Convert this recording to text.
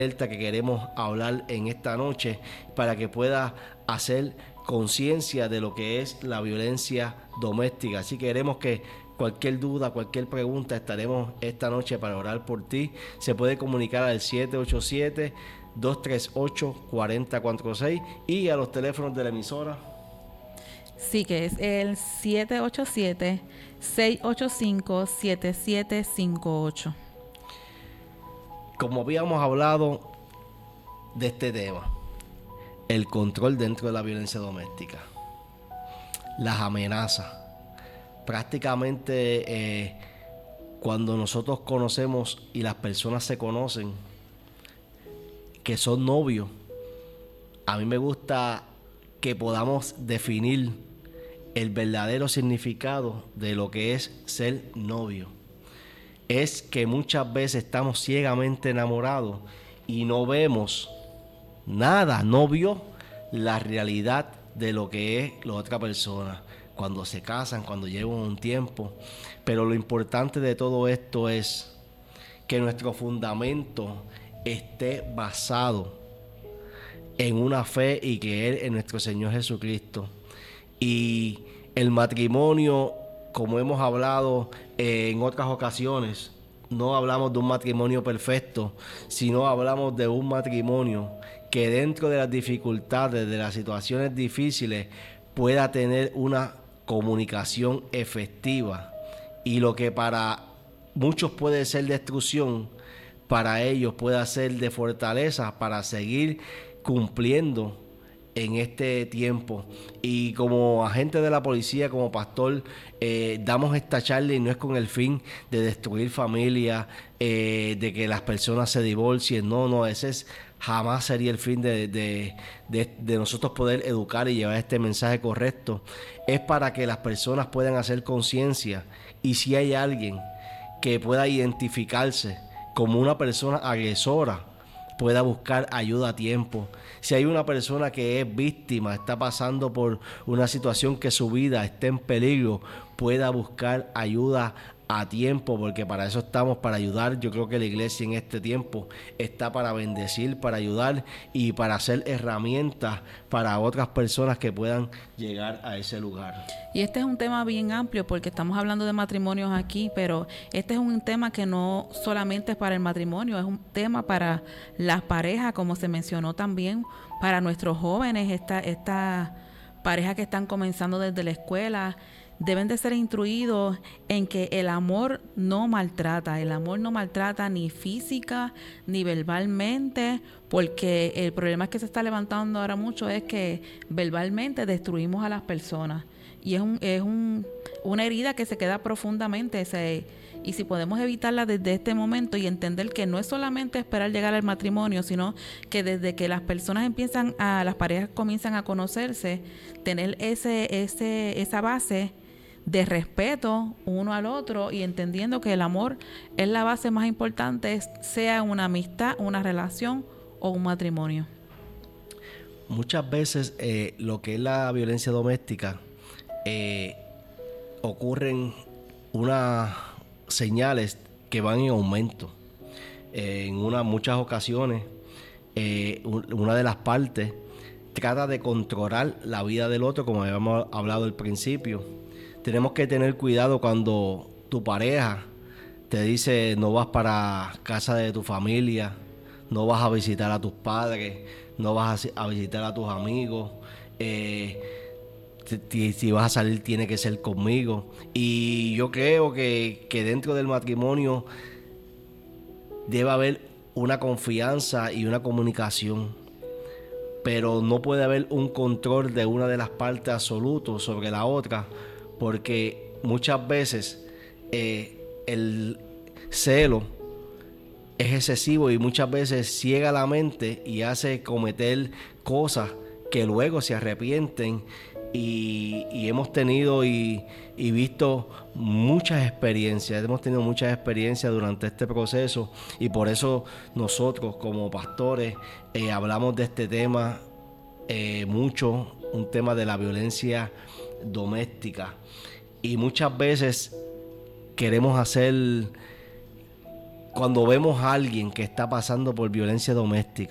que queremos hablar en esta noche para que pueda hacer conciencia de lo que es la violencia doméstica. Así que queremos que cualquier duda, cualquier pregunta, estaremos esta noche para orar por ti. Se puede comunicar al 787-238-4046 y a los teléfonos de la emisora. Sí, que es el 787-685-7758. Como habíamos hablado de este tema, el control dentro de la violencia doméstica, las amenazas. Prácticamente cuando nosotros conocemos y las personas se conocen que son novios, a mí me gusta que podamos definir el verdadero significado de lo que es ser novio. Es que muchas veces estamos ciegamente enamorados y no vemos nada, no vio la realidad de lo que es la otra persona cuando se casan, cuando llevan un tiempo. Pero lo importante de todo esto es que nuestro fundamento esté basado en una fe y creer en nuestro Señor Jesucristo. Y el matrimonio, como hemos hablado en otras ocasiones, no hablamos de un matrimonio perfecto, sino hablamos de un matrimonio que dentro de las dificultades, de las situaciones difíciles, pueda tener una comunicación efectiva. Y lo que para muchos puede ser destrucción, para ellos puede ser de fortaleza para seguir cumpliendo en este tiempo. Y como agente de la policía, como pastor, damos esta charla y no es con el fin de destruir familias, de que las personas se divorcien. No, ese es jamás sería el fin de nosotros poder educar y llevar este mensaje correcto. Es para que las personas puedan hacer conciencia, y si hay alguien que pueda identificarse como una persona agresora, pueda buscar ayuda a tiempo. Si hay una persona que es víctima, está pasando por una situación que su vida está en peligro, pueda buscar ayuda a tiempo, porque para eso estamos, para ayudar. Yo creo que la iglesia en este tiempo está para bendecir, para ayudar y para hacer herramientas para otras personas que puedan llegar a ese lugar. Y este es un tema bien amplio porque estamos hablando de matrimonios aquí, pero este es un tema que no solamente es para el matrimonio, es un tema para las parejas, como se mencionó también, para nuestros jóvenes, esta parejas que están comenzando desde la escuela. Deben de ser instruidos en que el amor no maltrata ni física ni verbalmente, porque el problema que se está levantando ahora mucho es que verbalmente destruimos a las personas y es una herida que se queda profundamente. Y si podemos evitarla desde este momento y entender que no es solamente esperar llegar al matrimonio, sino que desde que las personas las parejas comienzan a conocerse, tener esa base de respeto uno al otro y entendiendo que el amor es la base más importante, sea una amistad, una relación o un matrimonio. Muchas veces lo que es la violencia doméstica, ocurren unas señales que van en aumento. Muchas ocasiones, una de las partes trata de controlar la vida del otro, como habíamos hablado al principio. Tenemos que tener cuidado cuando tu pareja te dice no vas para casa de tu familia, no vas a visitar a tus padres, no vas a visitar a tus amigos, si vas a salir tiene que ser conmigo. Y yo creo que dentro del matrimonio debe haber una confianza y una comunicación, pero no puede haber un control de una de las partes absoluto sobre la otra, porque muchas veces el celo es excesivo y muchas veces ciega la mente y hace cometer cosas que luego se arrepienten. Y hemos tenido y visto muchas experiencias, durante este proceso, y por eso nosotros como pastores hablamos de este tema mucho, un tema de la violencia doméstica. Y muchas veces queremos hacer cuando vemos a alguien que está pasando por violencia doméstica